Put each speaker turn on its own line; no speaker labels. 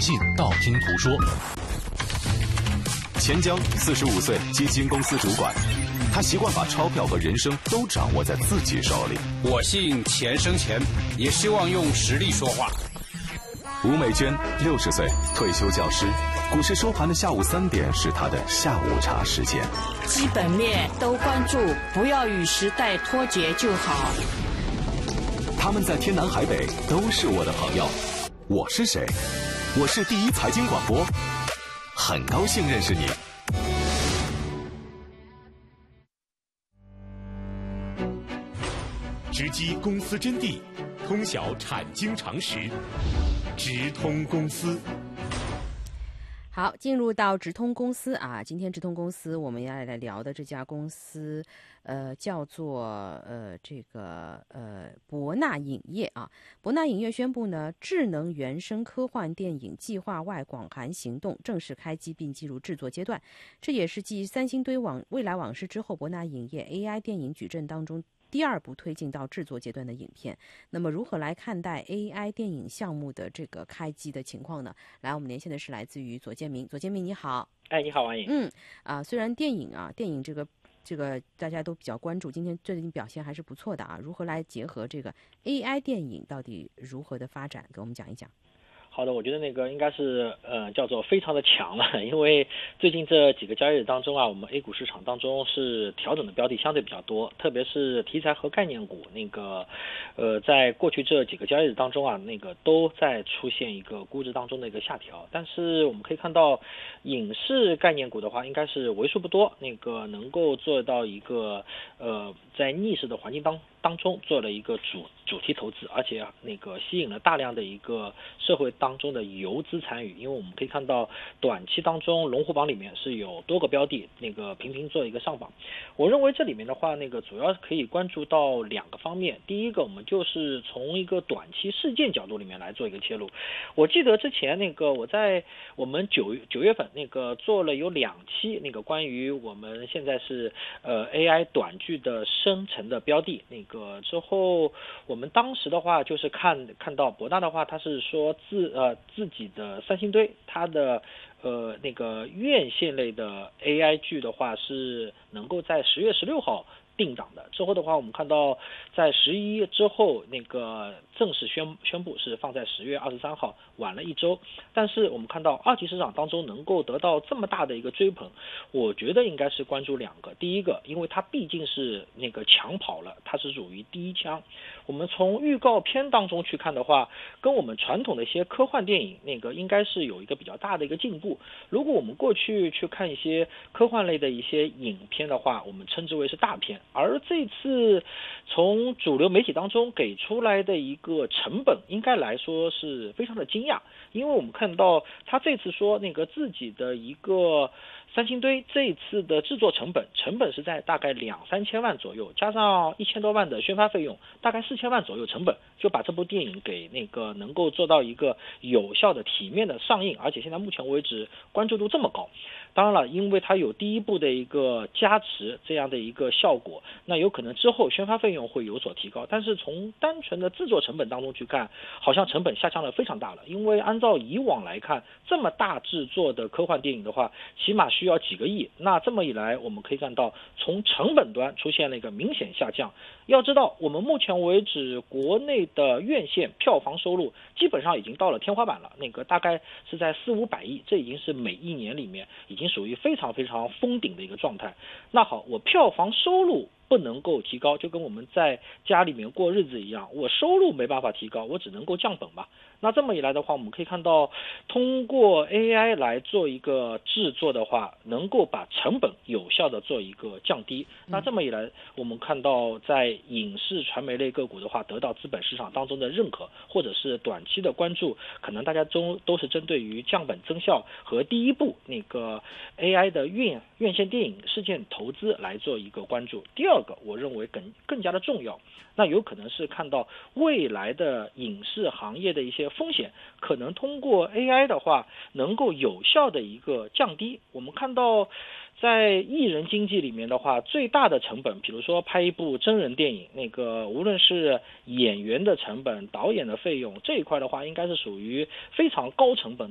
信，道听途说。
钱江45岁，基金公司主管，他习惯把钞票和人生都掌握在自己手里。
我信钱生钱，也希望用实力说话。
吴美娟60岁，退休教师，股市收盘的下午3点是她的下午茶时间。
基本面都关注，不要与时代脱节就好。
他们在天南海北都是我的朋友。我是谁？我是第一财经广播，很高兴认识你。
直击公司真谛，通晓产经常识，直通公司。
好，进入到直通公司啊，今天直通公司我们要来聊的这家公司，叫做博纳影业啊。博纳影业宣布呢，智能原声科幻电影计划外广函行动正式开机并进入制作阶段。这也是继三星堆未来往事之后，博纳影业 AI 电影矩阵当中第2部推进到制作阶段的影片。那么如何来看待 AI 电影项目的这个开机的情况呢？来，我们连线的是来自于左建明。左建明你好。
哎，你好，王颖。
虽然电影这个大家都比较关注，今天最近表现还是不错的啊。如何来结合这个 AI 电影到底如何的发展，给我们讲一讲。
好的，我觉得那个应该是叫做非常的强了，因为最近这几个交易日当中啊，我们 A 股市场当中是调整的标的相对比较多，特别是题材和概念股，那个在过去这几个交易日当中啊，那个都在出现一个估值当中的一个下调，但是我们可以看到影视概念股的话应该是为数不多，那个能够做到一个在逆势的环境当中做了一个主题投资，而且那个吸引了大量的一个社会当中的游资参与，因为我们可以看到短期当中龙虎榜里面是有多个标的那个频频做一个上榜。我认为这里面的话，那个主要可以关注到2个方面。第一个，我们就是从一个短期事件角度里面来做一个切入。我记得之前那个我在我们9月份那个做了有2期那个关于我们现在是AI 短剧的生成的标的，那个之后我们当时的话就是看到博纳的话，他是说自己的三星堆它的那个院线类的 AI 剧的话是能够在10月16号定档的。之后的话，我们看到在11之后那个正式宣布是放在10月23号，晚了1周。但是我们看到二级市场当中能够得到这么大的一个追捧，我觉得应该是关注2个。第一个，因为它毕竟是那个抢跑了，它是属于第一枪。我们从预告片当中去看的话，跟我们传统的一些科幻电影那个应该是有一个比较大的一个进步。如果我们过去去看一些科幻类的一些影片的话，我们称之为是大片，而这次从主流媒体当中给出来的一个成本应该来说是非常的惊讶，因为我们看到他这次说那个自己的一个三星堆这一次的制作成本是在大概2-3千万左右，加上1000多万的宣发费用，大概4000万左右成本，就把这部电影给那个能够做到一个有效的体面的上映，而且现在目前为止关注度这么高。当然了，因为它有第一部的一个加持这样的一个效果，那有可能之后宣发费用会有所提高，但是从单纯的制作成本当中去看，好像成本下降了非常大了。因为按照以往来看，这么大制作的科幻电影的话，起码需要几个亿，那这么一来我们可以看到从成本端出现了一个明显下降。要知道我们目前为止国内的院线票房收入基本上已经到了天花板了，那个大概是在400-500亿，这已经是每一年里面已经属于非常非常封顶的一个状态。那好，我票房收入不能够提高，就跟我们在家里面过日子一样，我收入没办法提高，我只能够降本吧。那这么一来的话，我们可以看到通过 AI 来做一个制作的话，能够把成本有效的做一个降低。那这么一来，我们看到在影视传媒类个股的话得到资本市场当中的认可，或者是短期的关注，可能大家都是针对于降本增效和第一步那个 AI 的院线电影事件投资来做一个关注。第二个我认为更加的重要，那有可能是看到未来的影视行业的一些风险，可能通过 AI 的话能够有效的一个降低。我们看到在艺人经济里面的话，最大的成本，比如说拍一部真人电影，那个无论是演员的成本、导演的费用这一块的话，应该是属于非常高成本